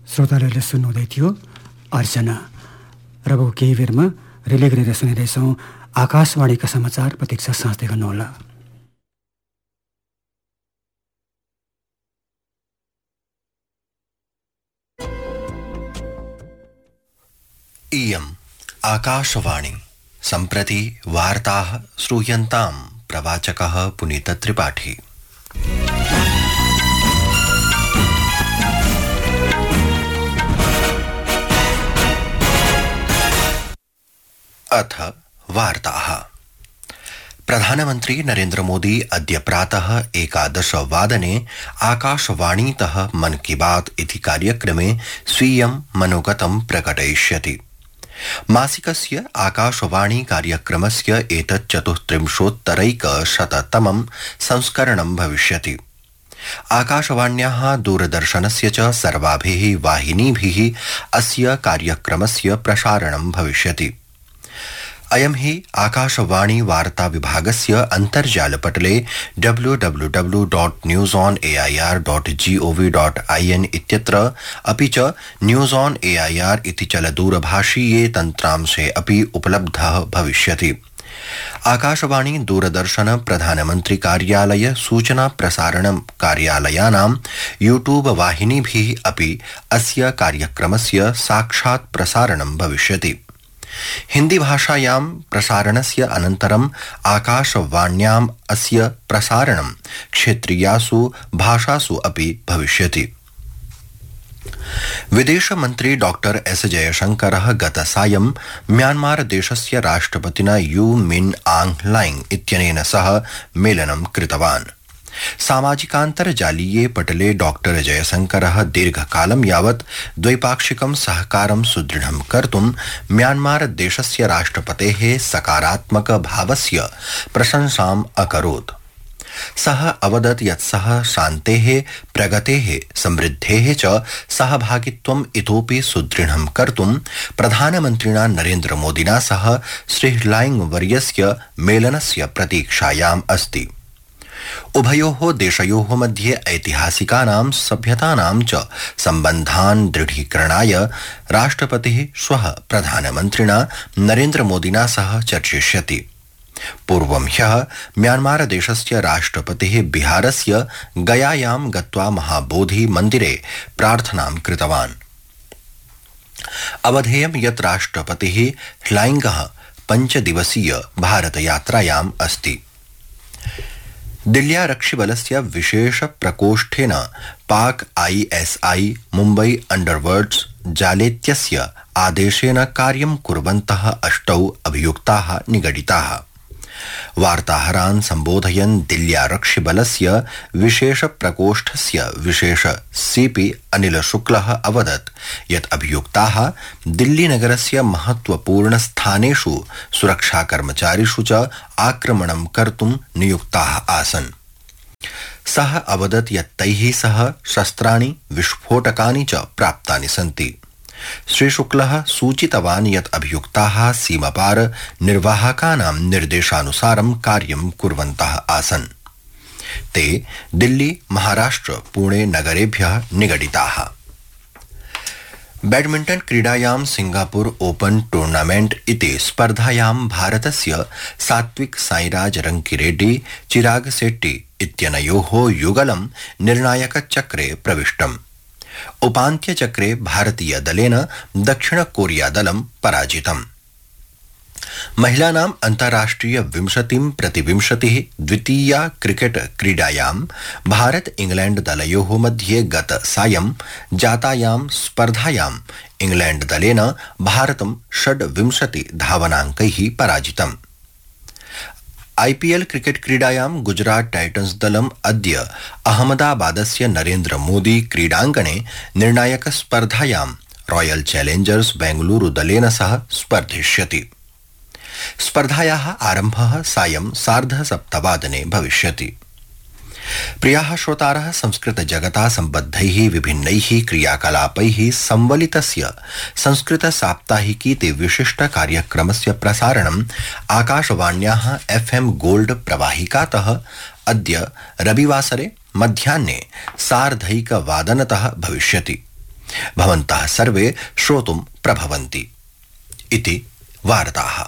श्रोताहरूले सुन्नुहुँदै थियो अर्चना। र अब केही बेरमा रिले गरेर सुनिँदैछौँ आकाशवाणीका समाचार। प्रतीक्षा साँच्दै गर्नुहोला। इयम् आकाशवाणी। सम्प्रति वार्ताः श्रूयन्तां। प्रवाचकः पुनीतत्रिपाठी। अथ वार्ताः। प्रधानमन्त्री नरेन्द्र मोदी अद्य प्रातः 11 वादने आकाशवाणीतः मन की बात इति कार्यक्रमे स्वीयं मनोगतं प्रकटयिष्यति। मासिकस्य आकाशवाणी कार्यक्रमस्य एतत् 34,100तमं संस्करणं भविष्यति। आकाशवाण्याः दूरदर्शनस्य च सर्वाभिः वाहिनीभिः अस्य कार्यक्रमस्य प्रसारणं भविष्यति। अयं हि आकाशवाणी वार्ता विभागस्य अन्तर्जालपटले www.newsonair.gov.in इत्यत्र अपि च न्यूज़ ऑन एआईआर इति चलदूरभाषीये तन्त्रांशे अपि उपलब्धः भविष्यति। आकाशवाणी दूरदर्शन प्रधानमन्त्री कार्यालय सूचना प्रसारण कार्यालयानां यूट्यूब वाहिनीभिः अपि अस्य कार्यक्रमस्य साक्षात् प्रसारणं भविष्यति। हिंदी भाषायां प्रसारणस्य अनन्तरम् आकाशवाण्याम् अस्य प्रसारणं क्षेत्रीयासु भाषासु अपि भविष्यति। विदेशमन्त्री डॉक्टर एस जयशंकरः गतसायं म्यांमार देशस्य राष्ट्रपतिना यू मिन आंग ह्लाइंग इत्यनेन सह मेलनं कृतवान्। सामाजिकान्तर्जालीये पटले डॉक्टर जयशंकरः दीर्घकालं यावत् द्वैपाक्षिकं सहकारं सुदृढं कर्तुं म्यांमार देशस्य राष्ट्रपतेः सकारात्मक भावस्य प्रशंसाम् अकरोत्। सः अवदत् यत् सः शान्तेः, प्रगतेः, समृद्धेः च सहभागित्वम् इतोपि सुदृढं कर्तुं प्रधानमन्त्रिणा नरेन्द्र मोदिना सह श्री ह्लाइंग वर्यस्य मेलनस्य प्रतीक्षायाम् अस्ति। उभयोः देशयोः मध्ये ऐतिहासिकानां सभ्यतानां च सम्बन्धान् दृढीकरणाय राष्ट्रपतिः श्वः प्रधानमन्त्रिणा नरेन्द्र मोदिना सह चर्चिष्यति। पूर्वं ह्यः म्यांमार देशस्य राष्ट्रपतिः बिहारस्य गयायां गत्वा महाबोधि मन्दिरे प्रार्थनां कृतवान्। अवधेयं यत् राष्ट्रपतिः ह्लाइंगः 5 दिवसीय भारतयात्रायाम् अस्ति। दिल्ल्यारक्षिबलस्य विशेष प्रकोष्ठेन पाक ISI मुम्बई अंडरवर्ल्ड्स जालेत्यस्य आदेशेन कार्यं कुर्वन्तः 8 अभियुक्ताः निगडिताः। वार्ताहरान् सम्बोधयन् दिल्ल्यारक्षिबलस्य विशेष प्रकोष्ठस्य विशेष सीपी अनिल शुक्लः अवदत् यत् अभियुक्ताः दिल्लीनगरस्य महत्वपूर्ण स्थानेषु सुरक्षाकर्मचारिषु च आक्रमणं कर्तुं नियुक्ताः आसन्। सः अवदत् यत् तैः सह शस्त्राणि, विस्फोटकानि च प्राप्तानि सन्ति। श्री शुक्लः सूचितवान् यत् अभियुक्ताः सीमापार निर्वाहकानां निर्देशानुसारं कार्यं कुर्वन्तः आसन्। ते दिल्ली, महाराष्ट्र, पुणे नगरेभ्यः निगडिताः। बैडमिण्टन क्रीडायां सिंगापुर ओपन टूर्नामेंट इति स्पर्धायां भारतस्य सात्विक साईराज रंकीरेड्डी चिराग शेट्टी इत्यनयोः युगलं निर्णायकचक्रे प्रविष्टम्। उपान्त्यचक्रे भारतीय दलेन दक्षिण कोरिया दलं पराजितम्। महिलानां अन्ताराष्ट्रिय 20-20 द्वितीया क्रिकेट क्रीडायां भारत इंग्लैंड दलयोः मध्ये गत सायं जातायां स्पर्धायां इंग्लैंड दलेन भारतं 26 धावनाङ्कैः पराजितम्। IPL क्रिकेट क्रीडायां गुजरात टाइटन्स दलम् अद्य अहमदाबादस्य नरेन्द्र मोदी क्रीडाङ्गणे निर्णायक स्पर्धायां रॉयल चैलेंजर्स बेंगलुरु दलेन सह स्पर्धिष्यति। स्पर्धायाः आरम्भः सायं 7:30 भविष्यति। प्रियाः श्रोतारः, संस्कृत जगता सम्बद्धैः विभिन्नैः क्रियाकलापैः संवलितस्य संस्कृत साप्ताहिकीति विशिष्ट कार्यक्रमस्य प्रसारणम् आकाशवाण्याः FM गोल्ड प्रवाहिकातः अद्य रविवासरे मध्याह्ने 1:30 भविष्यति। भवन्तः सर्वे श्रोतुं प्रभवन्ति इति वार्ताः।